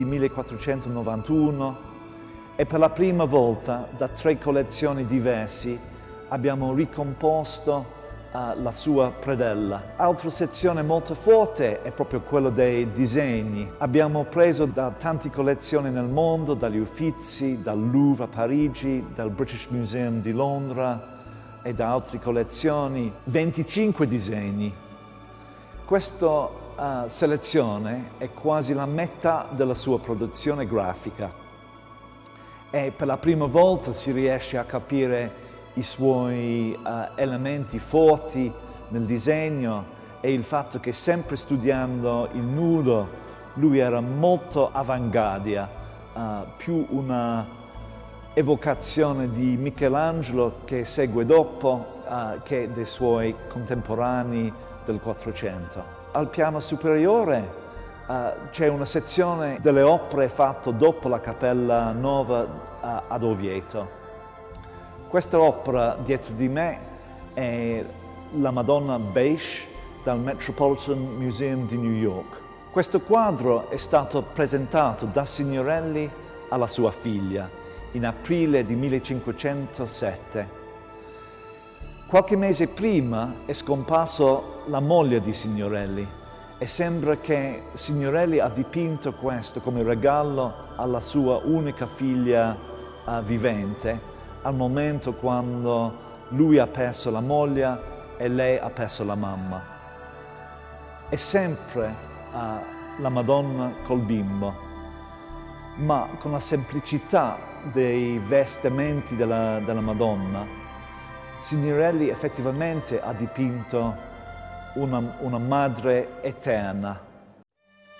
1491 e per la prima volta da 3 collezioni diverse abbiamo ricomposto la sua predella. Altra sezione molto forte è proprio quella dei disegni. Abbiamo preso da tante collezioni nel mondo, dagli Uffizi, dal Louvre a Parigi, dal British Museum di Londra e da altre collezioni, 25 disegni. Questa selezione è quasi la metà della sua produzione grafica e per la prima volta si riesce a capire i suoi elementi forti nel disegno e il fatto che sempre studiando il nudo lui era molto avanguardia, più una evocazione di Michelangelo che segue dopo che dei suoi contemporanei del Quattrocento. Al piano superiore c'è una sezione delle opere fatte dopo la Cappella Nuova ad Oviedo. Questa opera dietro di me è la Madonna Beige dal Metropolitan Museum di New York. Questo quadro è stato presentato da Signorelli alla sua figlia in aprile di 1507. Qualche mese prima è scomparso la moglie di Signorelli e sembra che Signorelli ha dipinto questo come regalo alla sua unica figlia vivente al momento quando lui ha perso la moglie e lei ha perso la mamma. È sempre la Madonna col bimbo, ma con la semplicità dei vestimenti della Madonna, Signorelli effettivamente ha dipinto una madre eterna.